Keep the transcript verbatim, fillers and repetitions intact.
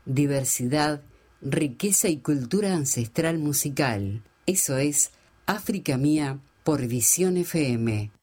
diversidad, riqueza y cultura ancestral musical. Eso es África Mía por Visión F M.